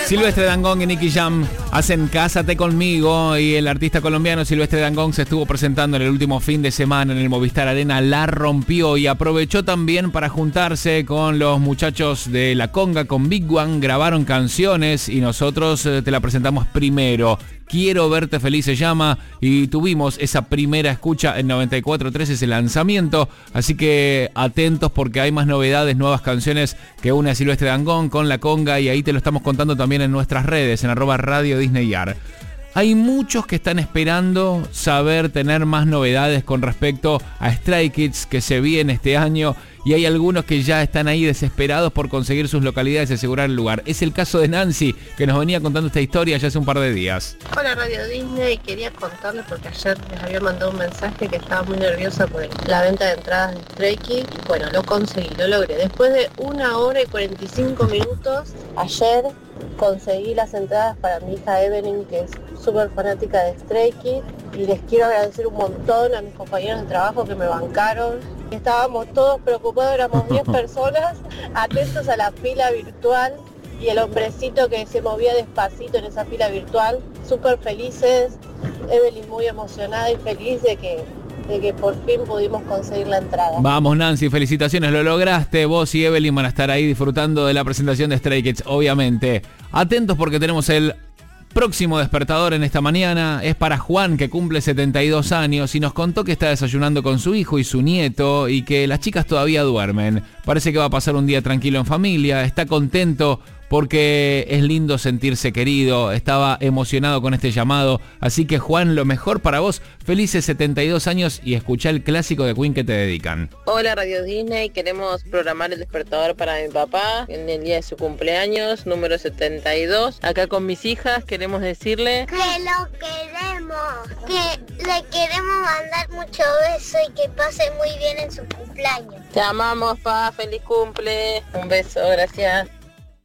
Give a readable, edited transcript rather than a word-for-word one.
Silvestre Dangond y Nicky Jam hacen Cásate Conmigo, y el artista colombiano Silvestre Dangond se estuvo presentando en el último fin de semana en el Movistar Arena, la rompió y aprovechó también para juntarse con los muchachos de La Conga, con Big One, grabaron canciones y nosotros te la presentamos primero. Quiero verte feliz se llama, y tuvimos esa primera escucha en 94.3, ese lanzamiento, así que atentos porque hay más novedades, nuevas canciones que une a Silvestre Dangond con La Conga, y ahí te lo estamos contando también en nuestras redes, en @RadioDisneyAr. Hay muchos que están esperando saber, tener más novedades con respecto a Stray Kids que se viene este año, y hay algunos que ya están ahí desesperados por conseguir sus localidades y asegurar el lugar. Es el caso de Nancy, que nos venía contando esta historia ya hace un par de días. Hola Radio Disney, quería contarles porque ayer les había mandado un mensaje que estaba muy nerviosa por la venta de entradas de Stray Kids. Bueno, lo conseguí, lo logré. Después de 1 hora y 45 minutos, ayer conseguí las entradas para mi hija Evelyn, que es súper fanática de Stray Kids, y les quiero agradecer un montón a mis compañeros de trabajo que me bancaron. Estábamos todos preocupados, éramos 10 personas, atentos a la fila virtual, y el hombrecito que se movía despacito en esa fila virtual, súper felices. Evelyn muy emocionada y feliz de que por fin pudimos conseguir la entrada. Vamos Nancy, felicitaciones, lo lograste. Vos y Evelyn van a estar ahí disfrutando de la presentación de Stray Kids, obviamente. Atentos porque tenemos el próximo despertador en esta mañana. Es para Juan, que cumple 72 años y nos contó que está desayunando con su hijo y su nieto y que las chicas todavía duermen. Parece que va a pasar un día tranquilo en familia, está contento porque es lindo sentirse querido, estaba emocionado con este llamado. Así que Juan, lo mejor para vos, felices 72 años, y escuchá el clásico de Queen que te dedican. Hola Radio Disney, queremos programar el despertador para mi papá en el día de su cumpleaños, número 72. Acá con mis hijas queremos decirle que lo queremos, que le queremos mandar mucho beso y que pase muy bien en su cumpleaños. Te amamos, pa, feliz cumple, un beso, gracias.